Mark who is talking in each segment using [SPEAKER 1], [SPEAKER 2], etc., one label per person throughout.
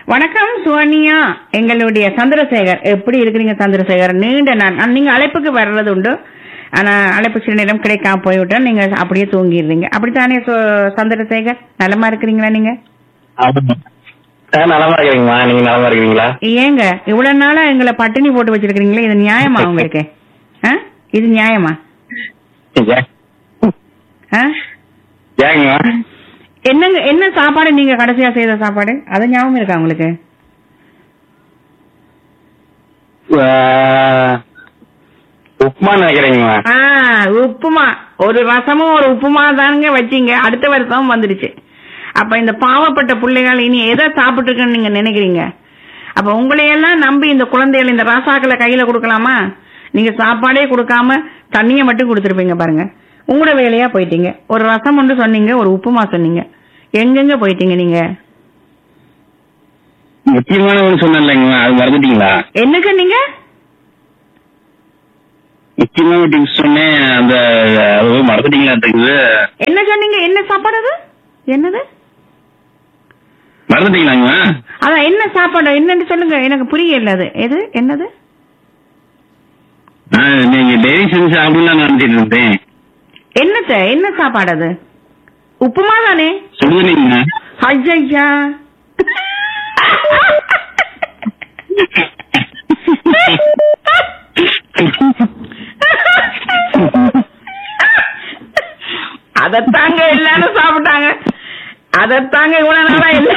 [SPEAKER 1] வணக்கம் சுவனியா, எங்களுடைய சந்திரசேகர். எப்படி இருக்கிறீங்க சந்திரசேகர்? நீண்ட நாள் நீங்க அழைப்புக்கு வர்றது உண்டு, ஆனா அழைப்பு சில நேரம் கிடைக்காம போய்விட்டா நீங்க அப்படியே தூங்கிடுறீங்க. அப்படித்தானே சந்திரசேகர்? நலமா இருக்கிறீங்களா நீங்க?
[SPEAKER 2] நலமா இருக்கீங்களா? நீங்க நலமா இருக்கீங்களா?
[SPEAKER 1] ஏங்க இவ்வளவு நாளா எங்களை பட்டினி போட்டு வச்சிருக்கீங்களே, இது நியாயமா உங்களுக்கு? இது நியாயமா? என்னங்க என்ன சாப்பாடு நீங்க கடைசியா செய்த சாப்பாடு? அது ஞாபகம் இருக்கா உங்களுக்கு?
[SPEAKER 2] உப்புமா நினைக்கிறீங்களா?
[SPEAKER 1] உப்புமா. ஒரு ரசமும் ஒரு உப்புமா தானுங்க வச்சீங்க. அடுத்த வருஷம் வந்துடுச்சு. அப்ப இந்த பாவப்பட்ட பிள்ளைகள் இனி எதை சாப்பிட்டு இருக்குன்னு நீங்க நினைக்கிறீங்க? அப்ப உங்களையெல்லாம் நம்பி இந்த குழந்தைகள் இந்த ராசாக்களை கையில கொடுக்கலாமா? நீங்க சாப்பாடே கொடுக்காம தண்ணிய மட்டும் கொடுத்துருப்பீங்க பாருங்க. உங்களோட வேலையா போயிட்டீங்க. ஒரு ரசம் ஒன்று சொன்னீங்க, ஒரு உப்புமா சொன்னீங்க. எங்கெங்க போயிட்டீங்க நீங்க?
[SPEAKER 2] முக்கியமான ஒன்று சொன்னீங்க, அது மறந்துட்டீங்களா?
[SPEAKER 1] என்னங்க நீங்க
[SPEAKER 2] முக்கியமான டிப்ஸ் சொன்னேன், அந்த மறந்துட்டீங்களா?
[SPEAKER 1] என்ன சொன்னீங்க? என்ன சாப்பாடு அது? என்னது
[SPEAKER 2] மறந்துட்டீங்களாங்க?
[SPEAKER 1] அதான் என்ன சாப்பாடு என்னன்னு சொல்லுங்க, எனக்கு புரியல. அது எது? என்னது?
[SPEAKER 2] நீங்க டெய்லி செஞ்சு சாப்பிடலாம் நினைச்சிட்டு இருந்தேன்.
[SPEAKER 1] என்னத்த? என்ன சாப்பாடு அது? உப்புமா தானே?
[SPEAKER 2] சுடுதண்ணீங்க.
[SPEAKER 1] ஐயா அதத்தாங்க எல்லாரும் சாப்பிட்டாங்க. அதத்தாங்க இவ்வளவு நாளா இல்ல.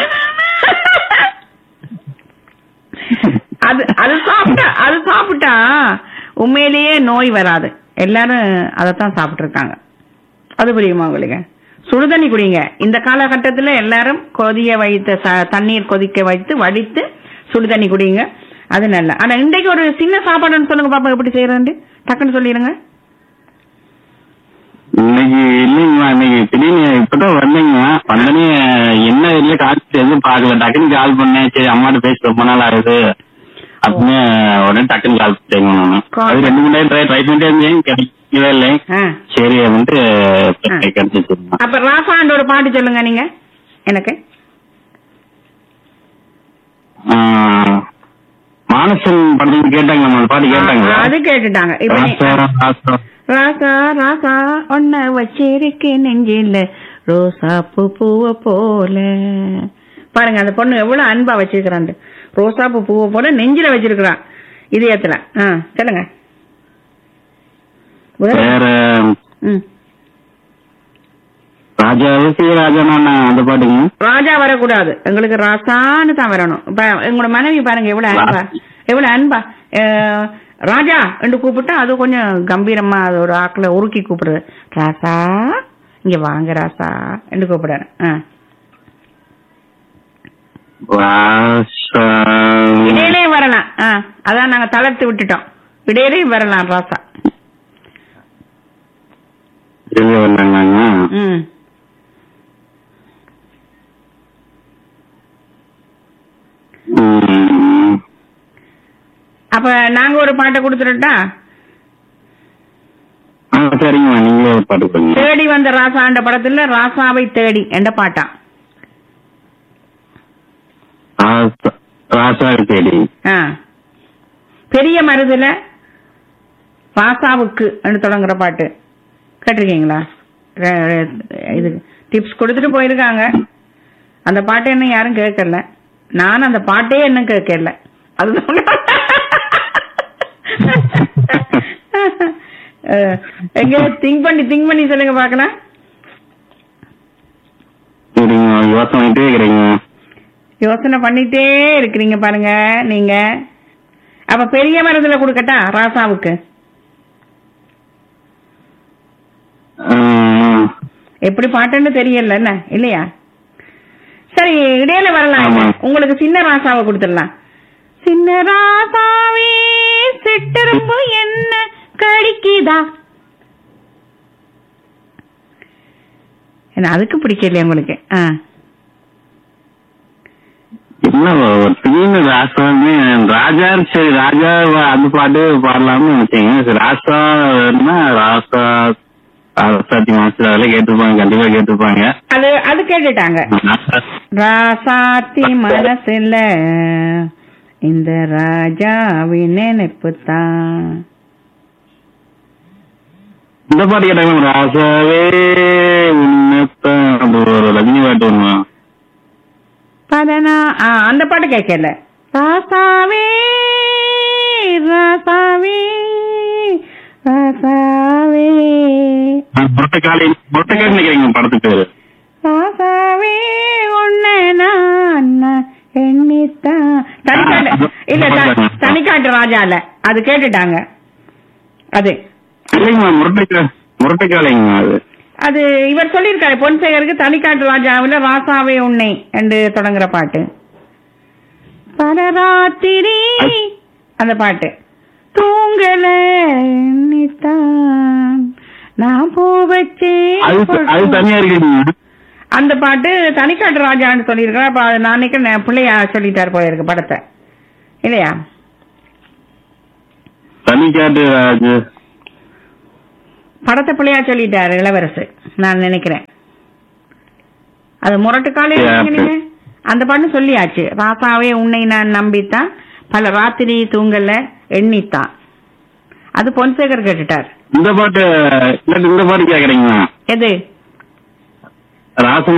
[SPEAKER 1] அது சாப்பிட்டா உண்மையிலேயே நோய் வராது. எல்லாரும் அதத்தான் சாப்பிட்டு இருக்காங்க. அது புரியுமா உங்களுக்கு? சுடுதண்ணி குடிங்க. இந்த காலகட்டத்தில் எல்லாரும் கொதிய வைத்த தண்ணீர் கொதிக்க வைத்து வடித்து சுடுதண்ணி குடிங்க. அது நல்ல. ஆனா இன்றைக்கு ஒரு சின்ன சாப்பாடுன்னு சொல்லுங்க பாப்பா, எப்படி செய்யறது டக்குன்னு சொல்லிடுங்க.
[SPEAKER 2] இன்னைக்கு இல்லைங்களா, இன்னைக்கு திடீர்னு இப்பதான் வந்தீங்க. வந்தனே என்ன இல்ல காய்ச்சி எதுவும் பாக்கல, டக்குன்னு கால் பண்ணேன். சரி அம்மாட்ட பேசி ரொம்ப நாள் ஆகுது அப்படின்னு உடனே டக்குன்னு கால் பண்ணேன். அது 2 மணி நேரம் ட்ரை பண்ணிட்டே இருந்தேன், கிடைக்கவே இல்லை. சரி வந்து கிடைச்சிச்சு.
[SPEAKER 1] அப்ப ராசாண்ட ஒரு பாட்டு சொல்லுங்க நீங்க எனக்கு.
[SPEAKER 2] மானசன் படத்துக்கு கேட்டாங்க, பாட்டு கேட்டாங்க.
[SPEAKER 1] அது கேட்டுட்டாங்க. இப்ப ராசா ராசா ஒன்ன வச்சிருக்கே நெஞ்சில ரோசா பூவ போல. பாருங்க அந்த பொண்ணு எவ்வளவு அன்பா வச்சிருக்கிறான். ரோசா பூவ போல நெஞ்சில வச்சிருக்கிறான், இதயத்துல. சொல்லுங்க
[SPEAKER 2] வேற. ராஜாவுக்கு ராஜானா அந்த பாட்டுங்க.
[SPEAKER 1] ராஜா வரக்கூடாது, எங்களுக்கு ராசான்னு தான் வரணும். இப்ப எங்களோட மனைவி பாருங்க எவ்வளவு அன்பா ராஜா என்று கூப்பிட்டா அது கொஞ்சம் கம்பீரமா அதோட ஆக்களை உருக்கி கூப்பிடுறது. ராசா இங்க வாங்க ராசா என்று கூப்பிடுறேன். இடையிலையும் வரலாம். அதான் நாங்க தளர்த்து விட்டுட்டோம். இடையிலையும் வரலாம் ராசா. அப்ப நாங்க ஒரு பாட்டை கொடுத்துட்டா?
[SPEAKER 2] சரிங்க, நீங்களே ஒரு பாட்டு கொடுங்க.
[SPEAKER 1] தேடி வந்த ராசாண்ட படத்துல ராசாவை தேடி என்ற பாட்டா?
[SPEAKER 2] ராசாவை தேடி.
[SPEAKER 1] பெரிய மருதுல ராசாவுக்கு தொடங்குற பாட்டு கேட்டிருக்கீங்களா? இது டிப்ஸ் கொடுத்துட்டு போயிருக்காங்க. அந்த பாட்டை என்ன யாரும் கேட்கல. நான் அந்த பாட்டே என்ன கேட்கல. அதுதான் எங்க திங்க் பண்ணி சொல்லுங்க பாக்கலாம். யோசனை பண்ணிட்டே இருக்கிறீங்க பாருங்க நீங்க. அப்ப பெரிய மரத்துல கொடுக்கட்டா ராசாவுக்கு? எப்படி பாட்டுன்னு தெரியல என்ன இல்லையா? சரி இடையில வரலாம். உங்களுக்கு சின்ன ராசாவை கொடுத்துடலாம். சின்ன ராசாவே சிட்டரும்பு என்ன கடிக்குதா? என்ன அதுக்கு பிடிக்கலையா உங்களுக்கு?
[SPEAKER 2] ராஜா சரி ராஜா அந்த பாட்டு பாடலாம்னு நினைச்சீங்க. ராசா ராசா அரசாட்சி மாஸ்டர் அதெல்லாம் கேட்டிருப்பாங்க, கண்டிப்பா கேட்டிருப்பாங்க.
[SPEAKER 1] அது கேட்டுட்டாங்க. ராசாத்தி மனசுல இந்த ராஜாவின் நினைப்புத்தான்.
[SPEAKER 2] இந்த பாட்டு கேட்டாங்க, ராசாவே உன்னத்தான் ஒரு ரஜினி பாட்டு வருமா?
[SPEAKER 1] அந்த பாட்டு கேட்கல. ராசாவே ராசாவே ராசாவே
[SPEAKER 2] முரட்டக்காளி நினைக்கிறீங்க படத்து பேரு.
[SPEAKER 1] ராசாவே உன்னை நான் எண்ணித்தான். தனிக்காட்டு ராஜால அது கேட்டுட்டாங்க. அது
[SPEAKER 2] இல்லைங்கம்மா, முரட்டக்காளிங்கம்மா.
[SPEAKER 1] அது இவர் சொல்லியிருக்காரு பொன்சேகருக்கு, தனிக்காட்டு ராஜாவில ராசாவே உன்னை என்று தொடங்குற பாட்டு. பரராத்திரி அந்த பாட்டு. தூங்கல நான் பூ வச்சேன்
[SPEAKER 2] அது தனியா இருக்குங்க.
[SPEAKER 1] அந்த பாட்டு தனிக்காட்டு ராஜான்னு சொல்லியிருக்காரு. அப்ப நான் நினைக்கிறேன் பிள்ளையா சொல்லிட்டாரு போயிருக்கு படத்தை, இல்லையா?
[SPEAKER 2] தனிக்காட்டு ராஜு
[SPEAKER 1] படத்தை பிள்ளையா சொல்லிட்டாரு இளவரசு, நான் நினைக்கிறேன். அது முரட்டுக்காலே அந்த பாட்டு சொல்லியாச்சு. ராசாவே உன்னை நான் நம்பித்தான், பல ராத்திரி தூங்கல எண்ணித்தான். அது பொன்சேகர் கேட்டுட்டார்.
[SPEAKER 2] இந்த பாட்டு கேக்குறீங்க?
[SPEAKER 1] எது?
[SPEAKER 2] ராச